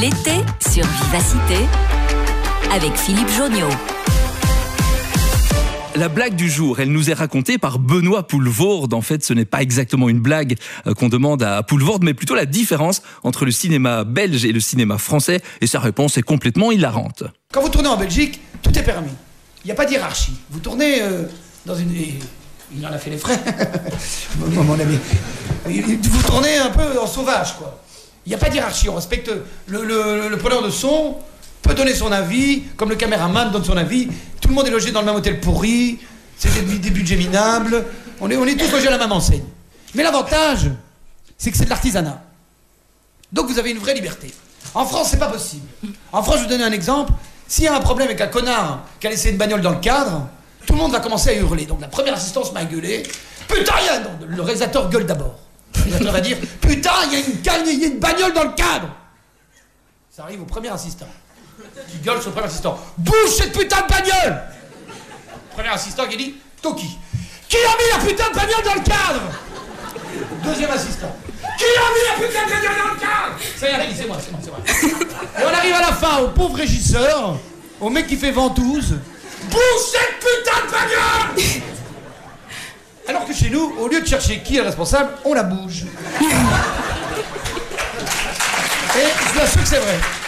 L'été sur Vivacité avec Philippe Jonniot. La blague du jour, elle nous est racontée par Benoît Poelvoorde. En fait, ce n'est pas exactement une blague qu'on demande à Poelvoorde, mais plutôt la différence entre le cinéma belge et le cinéma français. Et sa réponse est complètement hilarante. Quand vous tournez en Belgique, tout est permis. Il n'y a pas de hiérarchie. Vous tournez dans une... Il en a fait les frais, mon ami. Vous tournez un peu en sauvage, quoi. Il n'y a pas de hiérarchie. On respecte le preneur de son, peut donner son avis, comme le caméraman donne son avis. Tout le monde est logé dans le même hôtel pourri, c'est des budgets minables. On est tous logés à la même enseigne. Mais l'avantage, c'est que c'est de l'artisanat. Donc vous avez une vraie liberté. En France, c'est pas possible. En France, je vais vous donner un exemple. S'il y a un problème avec un connard qui a laissé une bagnole dans le cadre, tout le monde va commencer à hurler. Donc la première assistance m'a gueulé. Putain, il y a... Non, le réalisateur gueule d'abord. Le réalisateur va dire, putain, il y a une bagnole dans le cadre. Ça arrive au premier assistant. Qui gueule sur le premier assistant. Bouge cette putain de bagnole. Premier assistant qui dit, Toki. Qui a mis la putain de bagnole dans le cadre? Deuxième assistant. Qui a mis la putain de bagnole dans le cadre? Ça y arrive, c'est moi. Et on arrive à la fin, au pauvre régisseur, au mec qui fait ventouse. Bouge cette putain de bagnole. Alors que chez nous, au lieu de chercher qui est le responsable, on la bouge. Et je vous assure que c'est vrai.